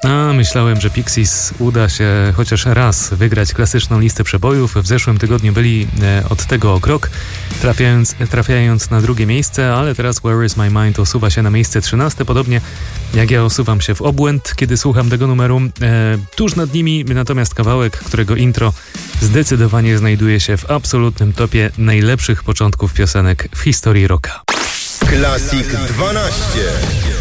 A myślałem, że Pixies uda się chociaż raz wygrać klasyczną listę przebojów. W zeszłym tygodniu byli od tego o krok, trafiając na drugie miejsce, ale teraz Where Is My Mind osuwa się na miejsce 13, podobnie jak ja osuwam się w obłęd, kiedy słucham tego numeru. Tuż nad nimi natomiast kawałek, którego intro zdecydowanie znajduje się w absolutnym topie najlepszych początków piosenek w historii rocka. Classic 12.